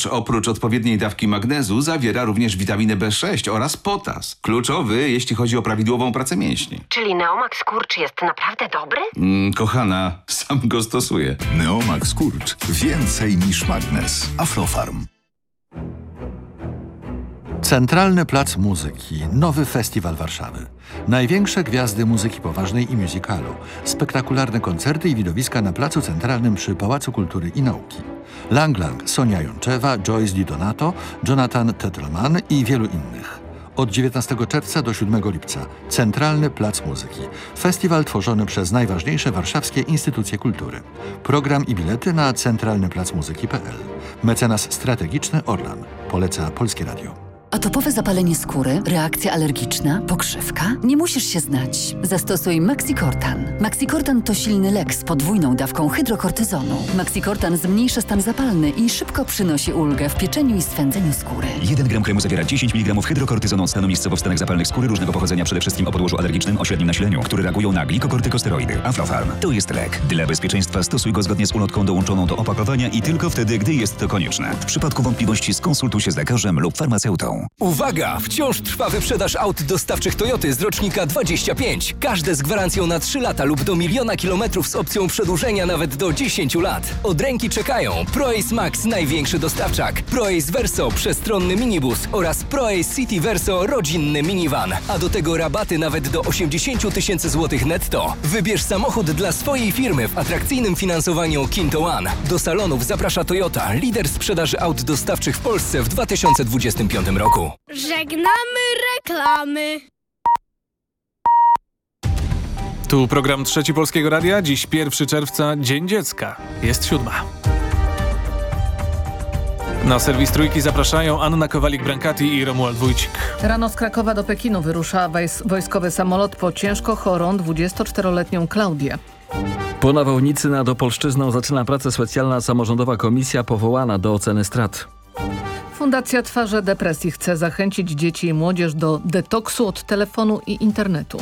Skurcz oprócz odpowiedniej dawki magnezu zawiera również witaminę B6 oraz potas. Kluczowy, jeśli chodzi o prawidłową pracę mięśni. Czyli Neomak Skurcz jest naprawdę dobry? Kochana, sam go stosuję. Neomak Skurcz. Więcej niż magnes. Aflofarm. Centralny Plac Muzyki. Nowy festiwal Warszawy. Największe gwiazdy muzyki poważnej i musicalu. Spektakularne koncerty i widowiska na Placu Centralnym przy Pałacu Kultury i Nauki. Lang Lang, Sonia Jonczewa, Joyce Di Donato, Jonathan Tetelman i wielu innych. Od 19 czerwca do 7 lipca. Centralny Plac Muzyki. Festiwal tworzony przez najważniejsze warszawskie instytucje kultury. Program i bilety na centralnyplacmuzyki.pl. Mecenas strategiczny Orlan. Poleca Polskie Radio. Atopowe zapalenie skóry, reakcja alergiczna, pokrzywka? Nie musisz się znać. Zastosuj Maxicortan. Maxicortan to silny lek z podwójną dawką hydrokortyzonu. Maxicortan zmniejsza stan zapalny i szybko przynosi ulgę w pieczeniu i swędzeniu skóry. 1 gram kremu zawiera 10 mg hydrokortyzonu od stanu miejscowo w stanach zapalnych skóry różnego pochodzenia, przede wszystkim o podłożu alergicznym o średnim nasileniu, które reagują na glikokortykosteroidy. Aflofarm to jest lek. Dla bezpieczeństwa stosuj go zgodnie z ulotką dołączoną do opakowania i tylko wtedy, gdy jest to konieczne. W przypadku wątpliwości skonsultuj się z lekarzem lub farmaceutą. Uwaga! Wciąż trwa wyprzedaż aut dostawczych Toyoty z rocznika 25. Każde z gwarancją na 3 lata lub do 1 000 000 kilometrów z opcją przedłużenia nawet do 10 lat. Od ręki czekają ProAce Max, największy dostawczak, ProAce Verso, przestronny minibus oraz ProAce City Verso, rodzinny minivan. A do tego rabaty nawet do 80 000 złotych netto. Wybierz samochód dla swojej firmy w atrakcyjnym finansowaniu Kinto One. Do salonów zaprasza Toyota, lider sprzedaży aut dostawczych w Polsce w 2025 roku. Żegnamy reklamy. Tu program Trzeci Polskiego Radia. Dziś 1 czerwca, Dzień Dziecka. Jest 7. Na serwis Trójki zapraszają Anna Kowalik-Brankati i Romuald Wójcik. Rano z Krakowa do Pekinu wyrusza wojskowy samolot po ciężko chorą 24-letnią Klaudię. Po nawałnicy nad Opolszczyzną zaczyna pracę specjalna samorządowa komisja powołana do oceny strat. Fundacja Twarze Depresji chce zachęcić dzieci i młodzież do detoksu od telefonu i internetu.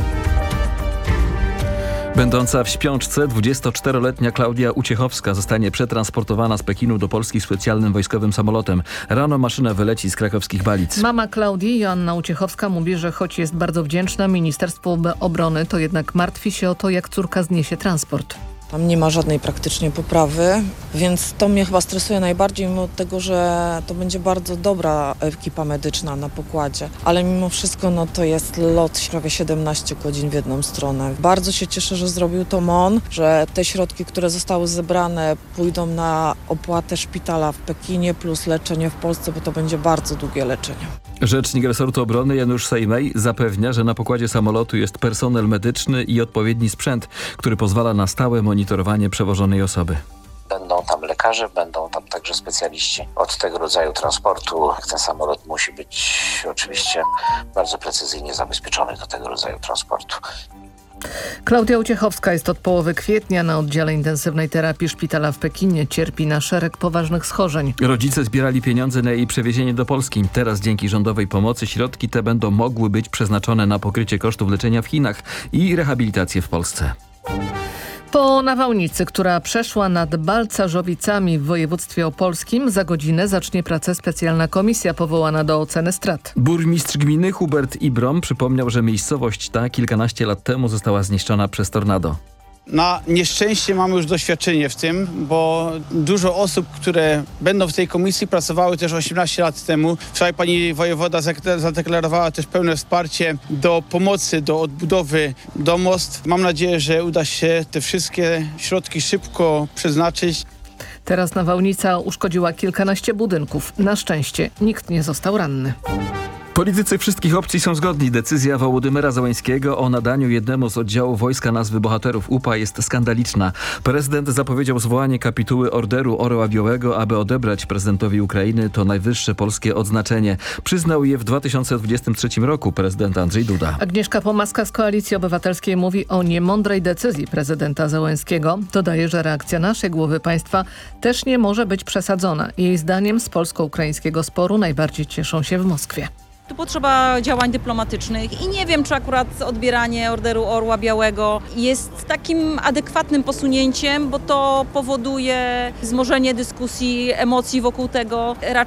Będąca w śpiączce 24-letnia Klaudia Uciechowska zostanie przetransportowana z Pekinu do Polski specjalnym wojskowym samolotem. Rano maszyna wyleci z krakowskich Balic. Mama Klaudii, Joanna Uciechowska, mówi, że choć jest bardzo wdzięczna Ministerstwu Obrony, to jednak martwi się o to, jak córka zniesie transport. Tam nie ma żadnej praktycznie poprawy, więc to mnie chyba stresuje najbardziej, mimo tego, że to będzie bardzo dobra ekipa medyczna na pokładzie. Ale mimo wszystko to jest lot prawie 17 godzin w jedną stronę. Bardzo się cieszę, że zrobił to MON, że te środki, które zostały zebrane, pójdą na opłatę szpitala w Pekinie plus leczenie w Polsce, bo to będzie bardzo długie leczenie. Rzecznik resortu obrony Janusz Sejmej zapewnia, że na pokładzie samolotu jest personel medyczny i odpowiedni sprzęt, który pozwala na stałe monitorowanie przewożonej osoby. Będą tam lekarze, będą tam także specjaliści od tego rodzaju transportu. Ten samolot musi być oczywiście bardzo precyzyjnie zabezpieczony do tego rodzaju transportu. Klaudia Uciechowska jest od połowy kwietnia na oddziale intensywnej terapii szpitala w Pekinie. Cierpi na szereg poważnych schorzeń. Rodzice zbierali pieniądze na jej przewiezienie do Polski. Teraz dzięki rządowej pomocy środki te będą mogły być przeznaczone na pokrycie kosztów leczenia w Chinach i rehabilitację w Polsce. Po nawałnicy, która przeszła nad Balcarzowicami w województwie opolskim, za godzinę zacznie pracę specjalna komisja powołana do oceny strat. Burmistrz gminy Hubert Ibrom przypomniał, że miejscowość ta kilkanaście lat temu została zniszczona przez tornado. Na nieszczęście mamy już doświadczenie w tym, bo dużo osób, które będą w tej komisji, pracowały też 18 lat temu. Wczoraj pani wojewoda zadeklarowała też pełne wsparcie do pomocy, do odbudowy domostw. Mam nadzieję, że uda się te wszystkie środki szybko przeznaczyć. Teraz nawałnica uszkodziła kilkanaście budynków. Na szczęście nikt nie został ranny. Politycy wszystkich opcji są zgodni. Decyzja Wołodymyra Zełańskiego o nadaniu jednemu z oddziałów wojska nazwy bohaterów UPA jest skandaliczna. Prezydent zapowiedział zwołanie kapituły Orderu Orła Białego, aby odebrać prezydentowi Ukrainy to najwyższe polskie odznaczenie. Przyznał je w 2023 roku prezydent Andrzej Duda. Agnieszka Pomaska z Koalicji Obywatelskiej mówi o niemądrej decyzji prezydenta Zełańskiego. Dodaje, że reakcja naszej głowy państwa też nie może być przesadzona. Jej zdaniem z polsko-ukraińskiego sporu najbardziej cieszą się w Moskwie. Tu potrzeba działań dyplomatycznych i nie wiem, czy akurat odbieranie Orderu Orła Białego jest takim adekwatnym posunięciem, bo to powoduje wzmożenie dyskusji, emocji wokół tego. Raczej